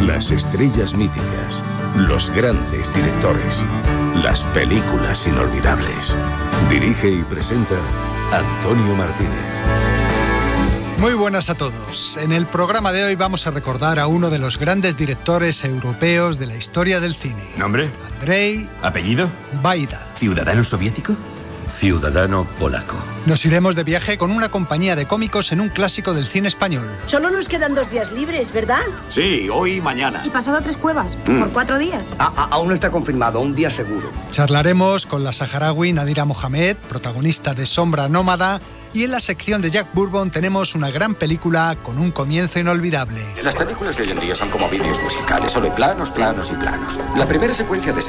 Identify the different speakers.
Speaker 1: Las estrellas míticas, los grandes directores, las películas inolvidables. Dirige y presenta Antonio Martínez.
Speaker 2: Muy buenas a todos. En el programa de hoy vamos a recordar a uno de los grandes directores europeos de la historia del cine.
Speaker 3: ¿Nombre?
Speaker 2: Andrzej
Speaker 3: ¿Apellido?
Speaker 2: Wajda.
Speaker 3: ¿Ciudadano soviético?
Speaker 4: Ciudadano polaco.
Speaker 2: Nos iremos de viaje con una compañía de cómicos en un clásico del cine español.
Speaker 5: Solo nos quedan 2 días libres, ¿verdad?
Speaker 6: Sí, hoy y mañana.
Speaker 7: Y pasado a 3 cuevas, por 4 días.
Speaker 6: Aún no está confirmado, un día seguro.
Speaker 2: Charlaremos con la saharaui Nadira Mohamed, protagonista de Sombra Nómada, y en la sección de Jack Bourbon tenemos una gran película con un comienzo inolvidable.
Speaker 8: Las películas de hoy en día son como vídeos musicales, solo hay planos, planos y planos. La primera secuencia de